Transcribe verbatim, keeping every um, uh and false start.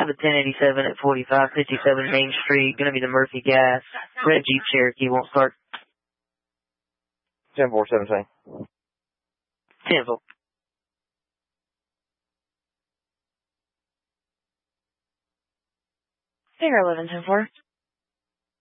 have a ten eighty-seven at forty-five fifty-seven Main Street. Gonna be the Murphy Gas. Red Jeep Cherokee won't start. ten four seventeen. ten four. Figure eleven ten four.